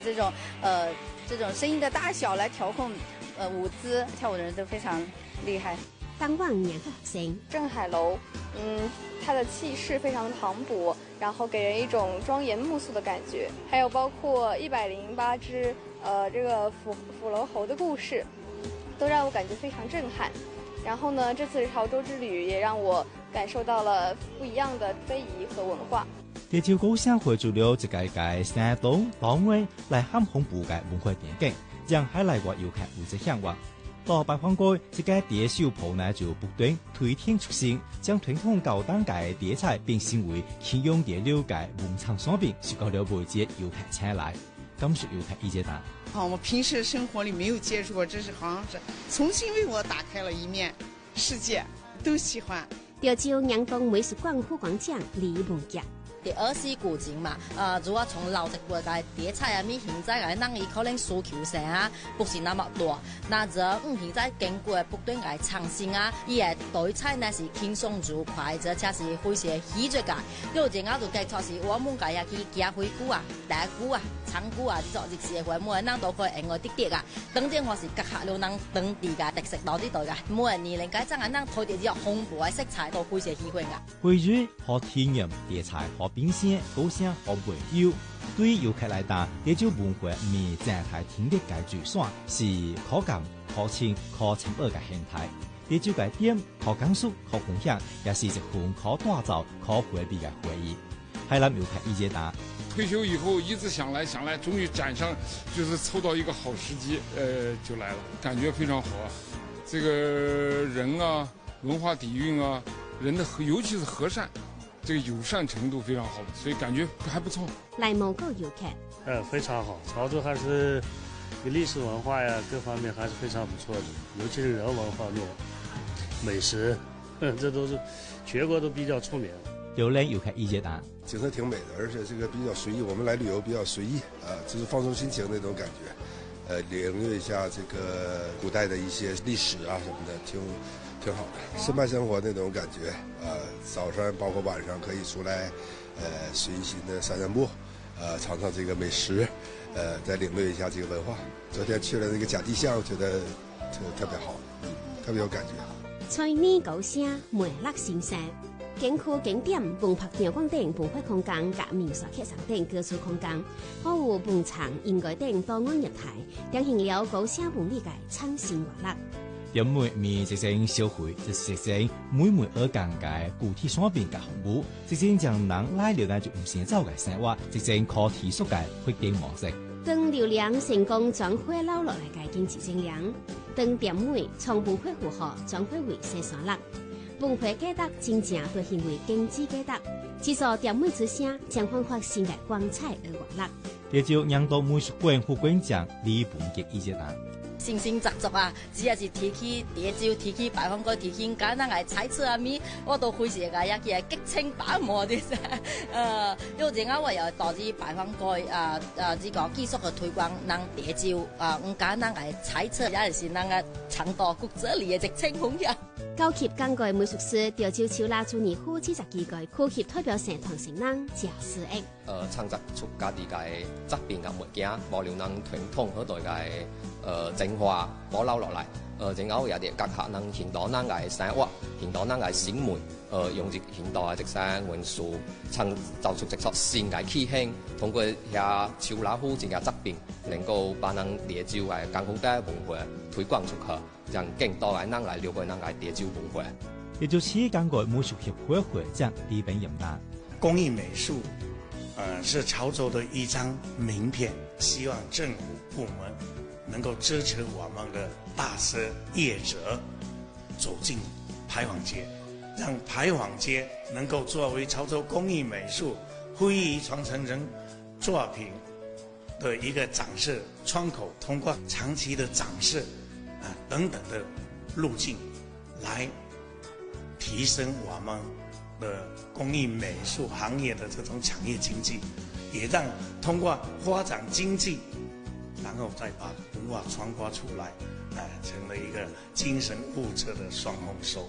这种声音的大小来调控舞姿，跳舞的人都非常厉害。 当旺年的学生镇海楼，它的气势非常磅礴，然后给人一种庄严穆肃的感觉。还有包括108只这个斧楼猴的故事，都让我感觉非常震撼。然后呢，这次潮州之旅也让我感受到了不一样的非遗和文化。 地州高乡汇聚了一个山东、东北来喊红布嘅文化典景，让海内外游客有所向往。到白方街，这个蝶秀铺呢就不断推天出新，将传统高档嘅碟菜变成为轻用碟了嘅文创商品，是搞了每节游客前来。感谢游客意见单。 我平时生活里没有接触过，这是好像是重新为我打开了一面世界，都喜欢。 潮州阳东美术馆副馆长李文杰。 第24古景嘛，如果從老一輩嘅碟菜啊，現在嘅人伊可能需求性啊，不是那麼多。那現在經過不斷嘅創新啊，伊嘅對菜呢是輕鬆愉快，這才是非常喜悅嘅。有陣我就計錯是我們家去夾灰菇啊、大菇啊、長菇啊，做日時嘅話，每人都可以用我滴滴啊。當然我是結合了人當地嘅特色到呢度嘅，每年齡介爭嘅人推啲只紅布嘅色彩都非常喜歡嘅。 回去可體驗碟菜可冰鮮高聲和溫柔，對遊客來講，潮州文化唔淨係聽力嘅聚散，是可感、可親、可參與嘅形態。潮州嘅點、可講述、可分享，也是一份可打造、可回避嘅回憶。海南遊客意見答： 退休以後一直想來，終於趕上，就是湊到一個好時機，就來了，感覺非常好啊！這個人啊，文化底蘊啊，人的尤其是和善。這個友善程度非常好，所以感覺還不錯。 來某個遊客， 非常好。潮州還是歷史文化呀，各方面還是非常不錯的，尤其是人文方面，美食，這都是全國都比較出名。 榴蓮遊客意見答： 景色挺美的，而且這個比較隨意，我們來旅遊比較隨意就是放鬆心情那種感覺，領略一下這個古代的一些歷史啊什麼的，挺好的，深派生活那種感覺，早上包括晚上可以出來，隨心的散散步，嘗嘗這個美食，再領略一下這個文化。昨天去了那個甲地巷，覺得特別好，特別有感覺。 催你高聲，梅勒先生，景區景點文拍場館等文化空間及民俗客上等各處空間，好有文場、音樂等多元業態，展現了高聲文藝嘅創新活力。 因為面直情消費，就實成每而講嘅具體商品嘅服務，直情將人來了就唔先走嘅生活，直情可提速嘅發展模式。 當流量成功轉化撈落嚟嘅經濟增量，當點位從文化符合轉化為生產力，文化價值真正都成為經濟價值。至少點位之下，將煥發新嘅光彩而活力。 潮州陽東美術館副館長李文傑意見答： 形形雜雜啊，只係是提起潮州、提起白方街、提起簡單嘅菜色啊咪，我都非常嘅一件激情把握啲有陣我又導致白方街呢個繼續嘅推廣，人潮州簡單嘅菜色，也係人嘅長度國者裡嘅直情風向。 高級港街美術師潮州秋拉主義夫70幾個區級代表社團成人謝思益。 創作出家己嘅質變嘅物件，保留人傳統嗰代嘅精華保留落嚟。然後有啲結合人現代人嘅生活、現代人嘅審美，用住現代嘅即生元素，創造出一種新嘅氣象。通過遐秋拉夫這個質變，能夠把人潮州嘅港風嘅文化推廣出去，讓更多嘅人來了解人嘅潮州文化。 也就是港街美術協會會長李本仁達。 工藝美術，是潮州的一張名片，希望政府部門能夠支持我們的大師業者走進牌坊街，讓牌坊街能夠作為潮州工藝美術非遺傳承人作品的一個展示窗口，通過長期的展示等等的路徑來提升我們的工藝美術行業的這種產業經濟，也讓通過發展經濟，然後再把文化傳播出來，成為一個精神物質的雙豐收。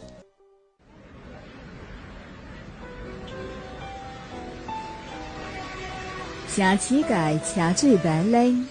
城市界车水板冷。